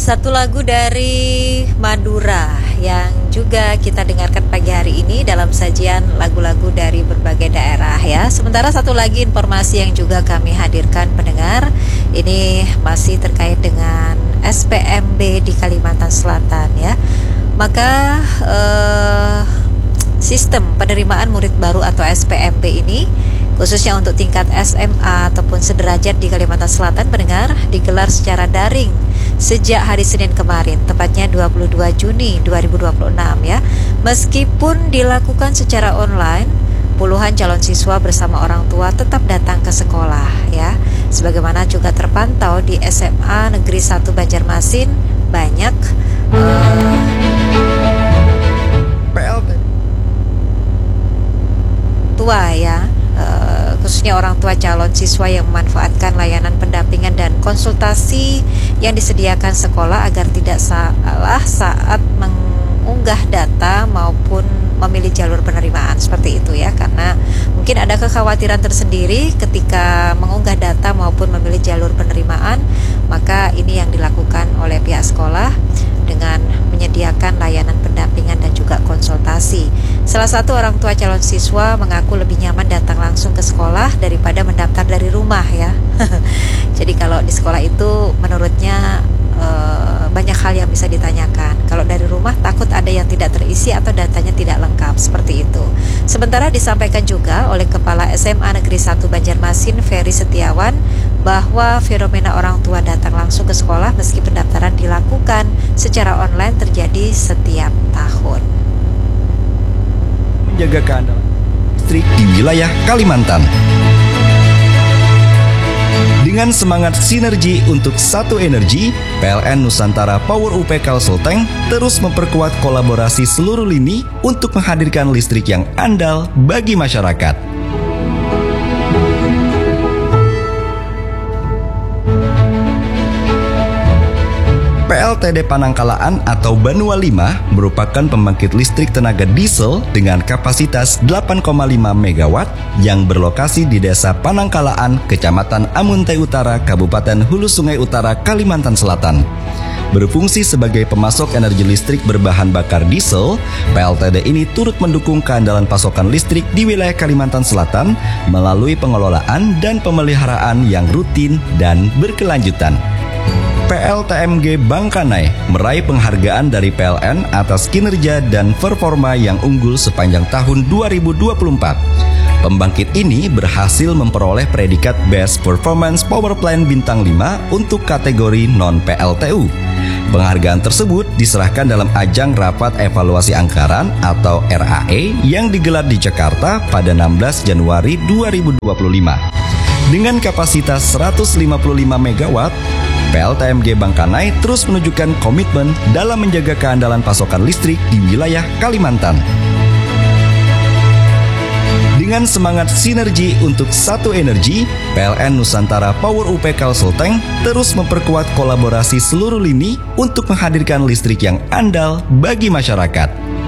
satu lagu dari Madura yang juga kita dengarkan pagi hari ini dalam sajian lagu-lagu dari berbagai daerah ya. Sementara satu lagi informasi yang juga kami hadirkan pendengar, ini masih terkait dengan SPMB di Kalimantan Selatan ya. Maka sistem penerimaan murid baru atau SPMB ini khususnya untuk tingkat SMA ataupun sederajat di Kalimantan Selatan pendengar digelar secara daring sejak hari Senin kemarin, tepatnya 22 Juni 2026 ya. Meskipun dilakukan secara online, puluhan calon siswa bersama orang tua tetap datang ke sekolah ya. Sebagaimana juga terpantau di SMA Negeri 1 Banjarmasin banyak PLT tua ya, khususnya orang tua calon siswa yang memanfaatkan layanan pendampingan dan konsultasi yang disediakan sekolah agar tidak salah saat mengunggah data maupun memilih jalur penerimaan seperti itu ya. Karena mungkin ada kekhawatiran tersendiri ketika mengunggah data maupun memilih jalur penerimaan, maka ini yang dilakukan oleh pihak sekolah dengan menyediakan layanan pendampingan dan juga konsultasi. Salah satu orang tua calon siswa mengaku lebih nyaman datang langsung ke sekolah daripada mendaftar dari rumah ya. Jadi kalau di sekolah itu menurutnya banyak hal yang bisa ditanyakan. Kalau dari rumah takut ada yang tidak terisi atau datanya tidak lengkap seperti itu. Sementara disampaikan juga oleh Kepala SMA Negeri 1 Banjarmasin Ferry Setiawan bahwa fenomena orang tua datang langsung ke sekolah meski pendaftaran dilakukan secara online terjadi setiap tahun. menjaga keandalan listrik di wilayah Kalimantan. Dengan semangat sinergi untuk satu energi, PLN Nusantara Power UP Kalselteng terus memperkuat kolaborasi seluruh lini untuk menghadirkan listrik yang andal bagi masyarakat. PLTD Panangkalaan atau Banua 5 merupakan pembangkit listrik tenaga diesel dengan kapasitas 8,5 MW yang berlokasi di Desa Panangkalaan, Kecamatan Amuntai Utara, Kabupaten Hulu Sungai Utara, Kalimantan Selatan. Berfungsi sebagai pemasok energi listrik berbahan bakar diesel, PLTD ini turut mendukung keandalan pasokan listrik di wilayah Kalimantan Selatan melalui pengelolaan dan pemeliharaan yang rutin dan berkelanjutan. PLTMG Bangkanai meraih penghargaan dari PLN atas kinerja dan performa yang unggul sepanjang tahun 2024. Pembangkit ini berhasil memperoleh predikat Best Performance Power Plant Bintang 5 untuk kategori non-PLTU. Penghargaan tersebut diserahkan dalam ajang Rapat Evaluasi Anggaran atau RAE yang digelar di Jakarta pada 16 Januari 2025. Dengan kapasitas 155 MW, PLTMG Bangkanai terus menunjukkan komitmen dalam menjaga keandalan pasokan listrik di wilayah Kalimantan. Dengan semangat sinergi untuk satu energi, PLN Nusantara Power UP Kalselteng terus memperkuat kolaborasi seluruh lini untuk menghadirkan listrik yang andal bagi masyarakat.